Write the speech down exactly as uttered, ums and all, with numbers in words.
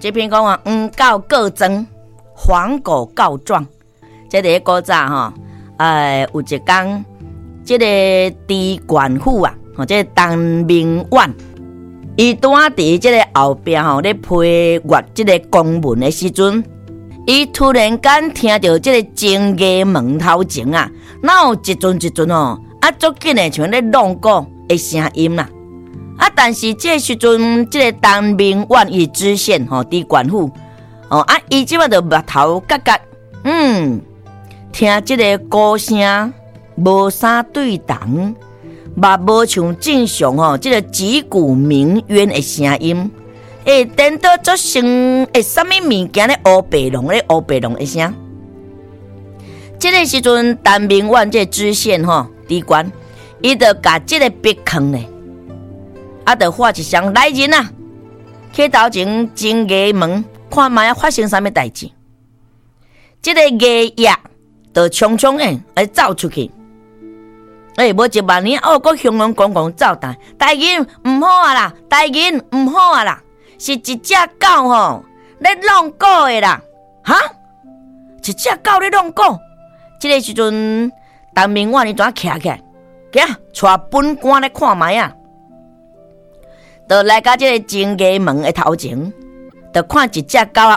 这篇讲啊，黄狗各争，黄狗告状。这个古早吼，呃，有一天，这个地官府啊，吼，这个陈明婉，伊拄啊伫这个后边吼，咧批阅这个公文的时阵，伊突然间听到这个前衙门头前啊，哪有一阵一阵哦，啊，足紧的像咧弄鼓的声音啦。啊，但是这时阵，这个陈明婉伊知县吼，地官府哦，啊，伊即摆就目头角角，嗯。听这个歌声无啥对同，嘛无像正常吼，这个击鼓鸣冤的声音，会颠倒做成诶什么物件咧乌白龙咧乌白龙的声。这个时阵，陈明婉这个知县吼，地官，伊就甲这个笔坑咧，啊，就画一双来人啊，去头前前衙门看卖发生啥物代志。这个衙役就匆匆诶，来走出去。诶、欸，无一万年哦，搁雄龙公公走大，大人唔好啊啦，大人唔好啊啦，是一只狗吼，咧弄狗诶啦，哈，一只狗咧弄狗。这个时阵，陈明婉伊怎徛起来，行，带本官来看卖啊，就来到这个前衙门诶头前，就看一只狗啊